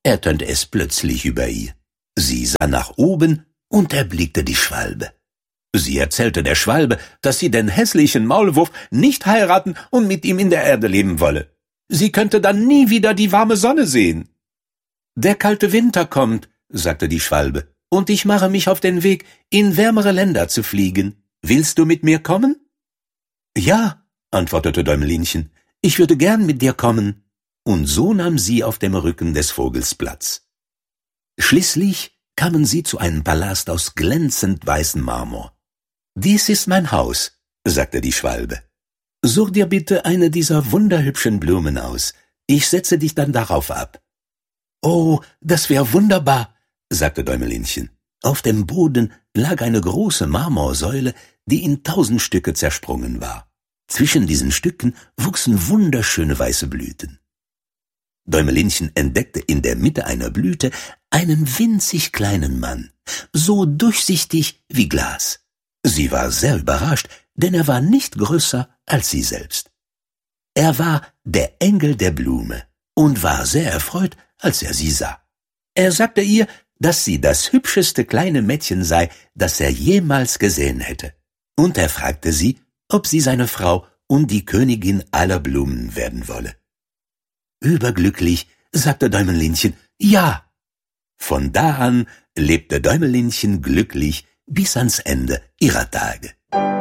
ertönte es plötzlich über ihr. Sie sah nach oben und erblickte die Schwalbe. Sie erzählte der Schwalbe, dass sie den hässlichen Maulwurf nicht heiraten und mit ihm in der Erde leben wolle. Sie könnte dann nie wieder die warme Sonne sehen. »Der kalte Winter kommt«, sagte die Schwalbe, »und ich mache mich auf den Weg, in wärmere Länder zu fliegen. Willst du mit mir kommen?« »Ja«, antwortete Däumelinchen, »ich würde gern mit dir kommen.« Und so nahm sie auf dem Rücken des Vogels Platz. Schließlich kamen sie zu einem Palast aus glänzend weißem Marmor. »Dies ist mein Haus«, sagte die Schwalbe. »Such dir bitte eine dieser wunderhübschen Blumen aus. Ich setze dich dann darauf ab.« »Oh, das wäre wunderbar«, sagte Däumelinchen. Auf dem Boden lag eine große Marmorsäule, die in 1000 Stücke zersprungen war. Zwischen diesen Stücken wuchsen wunderschöne weiße Blüten. Däumelinchen entdeckte in der Mitte einer Blüte einen winzig kleinen Mann, so durchsichtig wie Glas. Sie war sehr überrascht, denn er war nicht größer als sie selbst. Er war der Engel der Blume und war sehr erfreut, als er sie sah. Er sagte ihr, dass sie das hübscheste kleine Mädchen sei, das er jemals gesehen hätte. Und er fragte sie, ob sie seine Frau und die Königin aller Blumen werden wolle. Überglücklich sagte Däumelinchen, ja. Von da an lebte Däumelinchen glücklich bis ans Ende ihrer Tage.